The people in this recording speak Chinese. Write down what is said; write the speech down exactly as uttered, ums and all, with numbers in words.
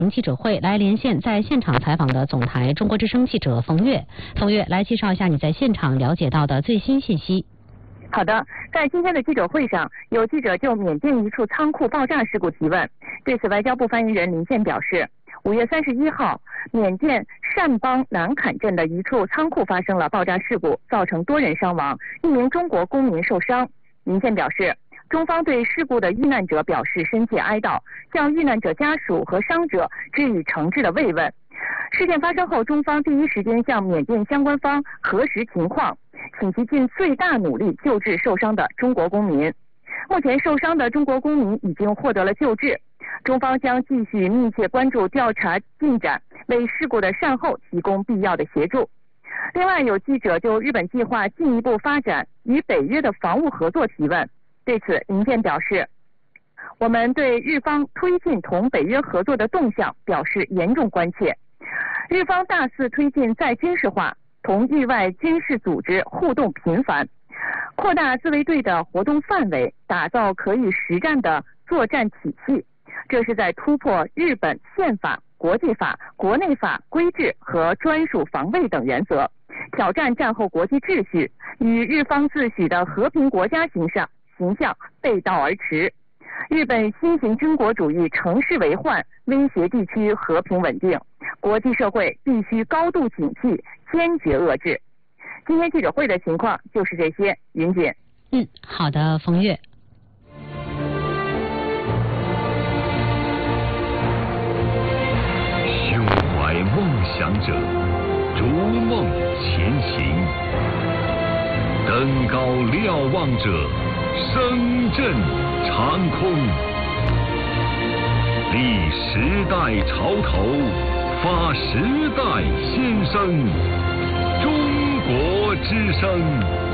记者会，来连线在现场采访的总台中国之声记者冯月。冯月，来介绍一下你在现场了解到的最新信息。 好的，在今天的记者会上，有记者就缅甸一处仓库爆炸事故提问。对此，外交部发言人林健表示，五月三十一号，缅甸善邦南坎镇的一处仓库发生了爆炸事故，造成多人伤亡，一名中国公民受伤。林健表示，中方对事故的遇难者表示深切哀悼，向遇难者家属和伤者致以诚挚的慰问。事件发生后，中方第一时间向缅甸相关方核实情况，请其尽最大努力救治受伤的中国公民。目前受伤的中国公民已经获得了救治，中方将继续密切关注调查进展，为事故的善后提供必要的协助。另外，有记者就日本计划进一步发展与北约的防务合作提问。对此，林健表示，我们对日方推进同北约合作的动向表示严重关切。日方大肆推进再军事化，同域外军事组织互动频繁，扩大自卫队的活动范围，打造可以实战的作战体系，这是在突破日本宪法、国际法、国内法规制和专属防卫等原则，挑战战后国际秩序，与日方自诩的和平国家形象形象背道而驰。日本新型军国主义乘势为患，威胁地区和平稳定，国际社会必须高度警惕，坚决遏制。今天记者会的情况就是这些，云姐。 嗯，好的，冯月。 胸怀梦想者，逐梦前行；登高瞭望者，声震长空。立时代潮头，发时代先声。中国之声。